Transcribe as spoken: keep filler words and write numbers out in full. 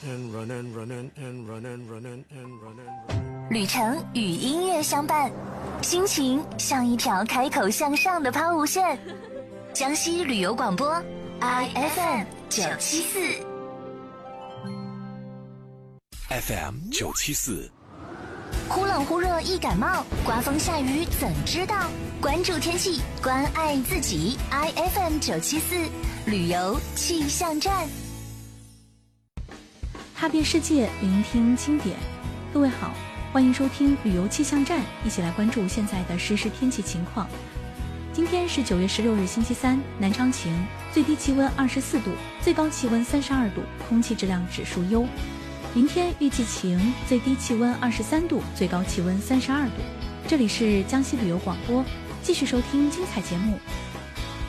旅程与音乐相伴，心情像一条开口向上的抛物线。江西旅游广播 I F M 九七四 F M 九七四， 忽冷忽热易感冒，刮风下雨怎知道？关注天气，关爱自己。I F M 九七四旅游气象站， 踏遍世界，聆听经典。各位好，欢迎收听旅游气象站，一起来关注现在的实时天气情况。今天是九月十六日，星期三，南昌晴，最低气温二十四度，最高气温三十二度，空气质量指数优。明天预计晴，最低气温二十三度，最高气温三十二度。这里是江西旅游广播，继续收听精彩节目。